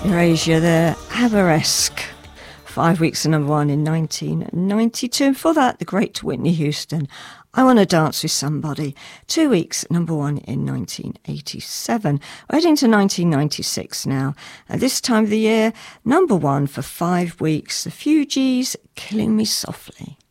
Erasure, the Aberesque. 5 weeks at number one in 1992. And for that, the great Whitney Houston, I Want to Dance with Somebody. 2 weeks at number one in 1987. We're heading to 1996 now. At this time of the year, number one for 5 weeks, the Fugees, Killing Me Softly.